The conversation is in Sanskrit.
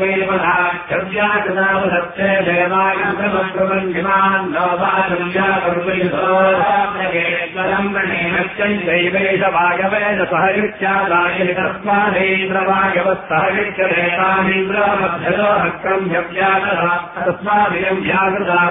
व्याकृतावसत्ते देवायुक्रमक्रमञ्जिमान् नोपाचुर्याकर्मयुधोराम्रणेश्वरम् प्रणेनश्चैवेश वायवेन सहयुच्यादायि तस्मादेन्द्रवायवः सहयुच्यदेवानीन्द्रमध्यदो हक्रम् व्यव्याकृता तस्मादियम् व्याकृता